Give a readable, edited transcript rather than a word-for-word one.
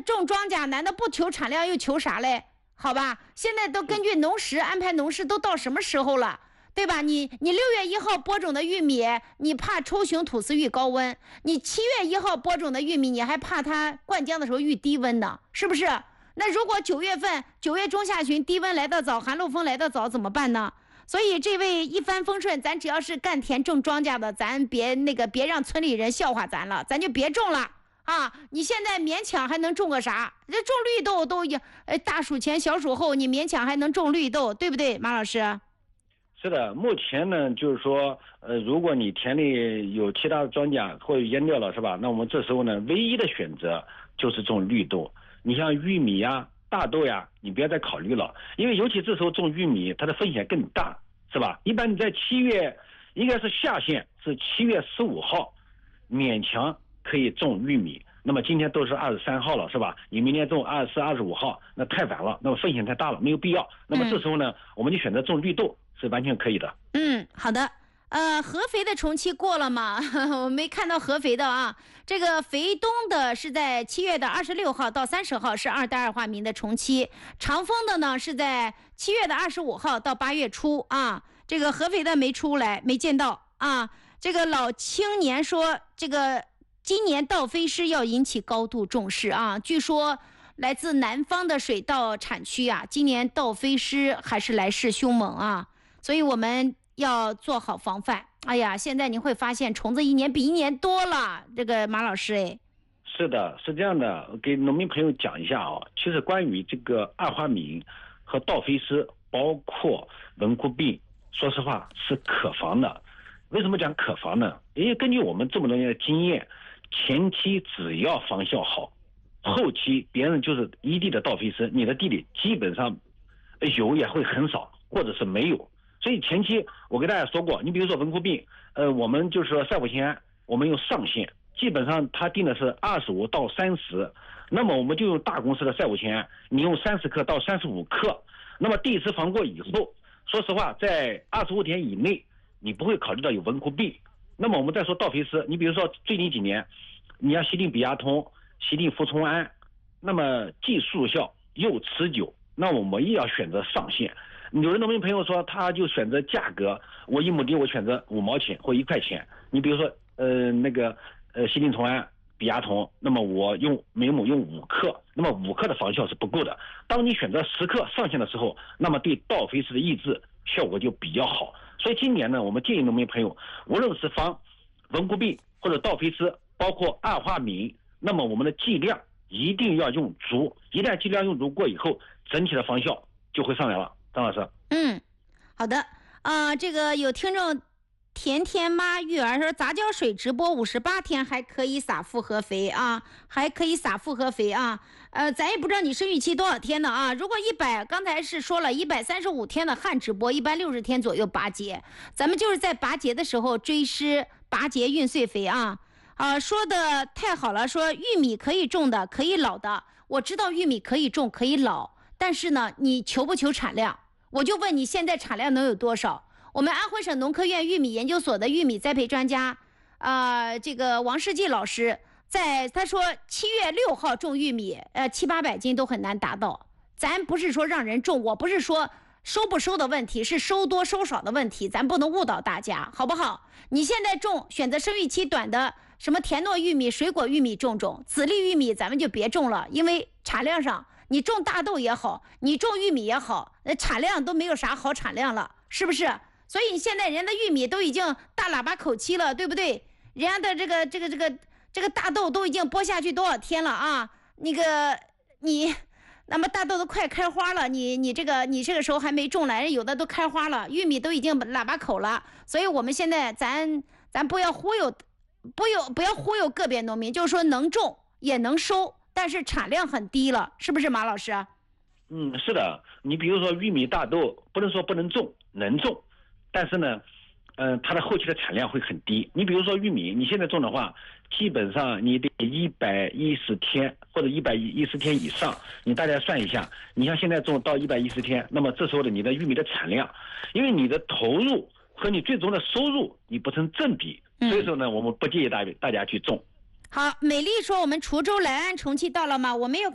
种庄稼难道不求产量又求啥嘞？好吧，现在都根据农时安排农事，都到什么时候了？对吧？你6月1号播种的玉米，你怕抽熊吐丝遇高温；你7月1号播种的玉米，你还怕它灌浆的时候遇低温呢，是不是？那如果9月中下旬低温来得早，寒露风来得早，怎么办呢？所以这位一帆风顺，咱只要是干田种庄稼的，咱别让村里人笑话咱了，咱就别种了啊！你现在勉强还能种个啥？这种绿豆都大暑前小暑后，你勉强还能种绿豆，对不对，马老师？ 是的，目前呢，就是说，如果你田里有其他的庄稼或者淹掉了，是吧？那我们这时候呢，唯一的选择就是种绿豆。你像玉米呀、大豆呀，你不要再考虑了，因为尤其这时候种玉米，它的风险更大，是吧？一般你在7月，应该是下限是7月15号，勉强可以种玉米。那么今天都是23号了，是吧？你明天种24、25号，那太晚了，那么风险太大了，没有必要。那么这时候呢，我们就选择种绿豆。是完全可以的。 好的。合肥的虫期过了吗？我没看到合肥的啊。这个肥东的是在7月的26号到30号是2代2化民的虫期，长丰的呢是在7月的25号到8月初啊。这个合肥的没出来，没见到啊。这个老青年说，这个今年盗飞虱要引起高度重视啊。据说来自南方的水稻产区啊，今年盗飞虱还是来势凶猛啊。所以我们要做好防范。哎呀，现在你会发现虫子一年比一年多了，这个马老师。 是的，是这样的，给农民朋友讲一下啊。其实关于这个二花敏和盗飞虱，包括蚊菇病，说实话是可防的。为什么讲可防呢？因为根据我们这么多年的经验，前期只要防效好，后期别人就是一地的盗飞虱，你的地里基本上有也会很少，或者是没有。所以前期我给大家说过，你比如说蚊菇病，我们就是说赛普酰我们用上限，基本上它定的是25到30，那么我们就用大公司的赛普酰，你用30克到35克，那么第一次防过以后，说实话在25天以内，你不会考虑到有蚊菇病。那么我们再说盗飞虱，你比如说最近几年，你要西定比亚通、西定呋充胺，那么既速效又持久，那我们也要选择上限。有的农民朋友说，他就选择价格，我1亩地我选择5毛钱或1块钱。你比如说，西定虫胺、比亚酮，那么我每亩用5克，那么5克的防效是不够的。当你选择10克上限的时候，那么对盗飞虱的抑制效果就比较好。所以今年呢，我们建议农民朋友，无论是防蚊菇病或者盗飞虱，包括二花敏，那么我们的剂量一定要用足。一旦剂量用足过以后，整体的防效就会上来了。张老师， 好的这个有听众甜甜妈育儿说，杂交水直播58天还可以撒复合肥啊，咱也不知道你生育期多少天呢啊。如果刚才是说了135天的旱直播，一般60天左右拔节，咱们就是在拔节的时候追施拔节孕穗肥啊。说的太好了，说玉米可以种的，可以老的，我知道玉米可以种可以老，但是呢，你求不求产量？我就问你，现在产量能有多少？我们安徽省农科院玉米研究所的玉米栽培专家，这个王世纪老师，他说7月6号种玉米，700-800斤都很难达到。咱不是说让人种，我不是说收不收的问题，是收多收少的问题，咱不能误导大家，好不好？你现在选择生育期短的什么田糯玉米、水果玉米种，籽粒玉米咱们就别种了，因为产量上。你种大豆也好，你种玉米也好，产量都没有啥好产量了，是不是？所以现在人家的玉米都已经大喇叭口期了，对不对？人家的这个大豆都已经播下去多少天了啊？那么大豆都快开花了，你这个时候还没种来，人有的都开花了，玉米都已经喇叭口了。所以我们现在咱不要忽悠个别农民，就是说能种也能收。但是产量很低了，是不是马老师？ 是的。你比如说玉米、大豆，不能说不能种，能种，但是呢，它的后期的产量会很低。你比如说玉米，你现在种的话，基本上你得110天或者110天以上。你大家算一下，你像现在种到110天，那么这时候的你的玉米的产量，因为你的投入和你最终的收入你不成正比，所以说呢，我们不建议大家去种。 好，美丽说我们滁州莱安虫期到了吗？我没有